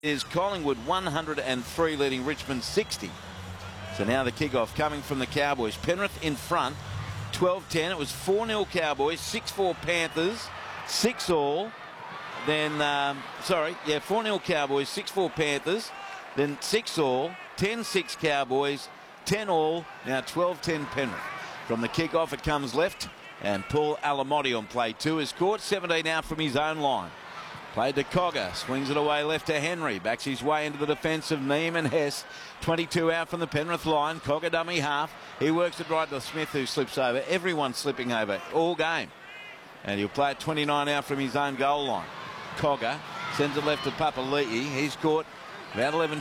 is Collingwood 103 leading Richmond 60. So now the kickoff coming from the Cowboys. Penrith in front, 12-10. It was 4-0 Cowboys, 6-4 Panthers, 6-all. Then, 4-0 Cowboys, 6-4 Panthers, then 6-all, 10-6 Cowboys, 10-all, now 12-10 Penrith. From the kickoff it comes left, and Paul Alamotti on play 2 is caught, 17 out from his own line. Played to Cogger, swings it away left to Henry, backs his way into the defence of Neem and Hess. 22 out from the Penrith line, Cogger dummy half. He works it right to Smith, who slips over. Everyone's slipping over all game. And he'll play it 29 out from his own goal line. Cogger sends it left to Papali'i. He's caught about 11